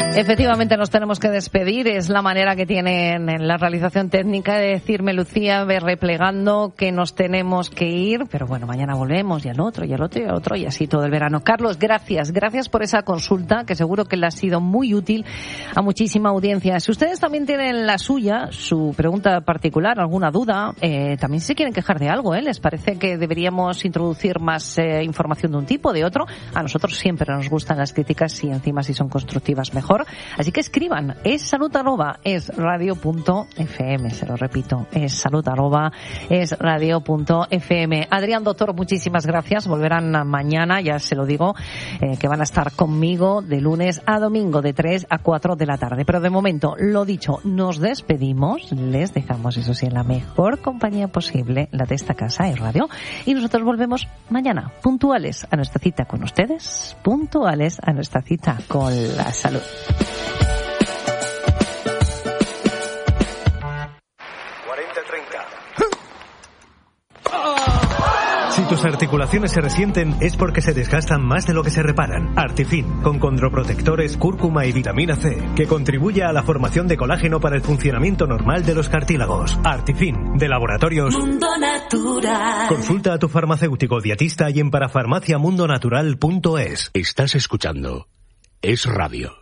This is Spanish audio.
Efectivamente nos tenemos que despedir, es la manera que tienen en la realización técnica de decirme, Lucía, ve replegando que nos tenemos que ir, pero bueno, mañana volvemos y al otro, y al otro, y al otro, y así todo el verano. Carlos, gracias por esa consulta, que seguro que le ha sido muy útil a muchísima audiencia. Si ustedes también tienen la suya, su pregunta particular, alguna duda, también se quieren quejar de algo, ¿les parece que deberíamos introducir más información de un tipo, de otro? A nosotros siempre nos gustan las críticas y encima si son constructivas mejor. Así que escriban, essalud@esradio.fm, se lo repito, essalud@esradio.fm. Adrián, doctor, muchísimas gracias, volverán mañana, ya se lo digo, que van a estar conmigo de lunes a domingo de 3 a 4 de la tarde. Pero de momento, lo dicho, nos despedimos, les dejamos, eso sí, en la mejor compañía posible, la de esta casa, Radio, y nosotros volvemos mañana, puntuales a nuestra cita con ustedes, puntuales a nuestra cita con la salud. Si tus articulaciones se resienten es porque se desgastan más de lo que se reparan. Artifin, con condroprotectores, cúrcuma y vitamina C, que contribuye a la formación de colágeno para el funcionamiento normal de los cartílagos. Artifin, de Laboratorios Mundo Natural. Consulta a tu farmacéutico dietista y en parafarmaciamundonatural.es. Estás escuchando Es Radio.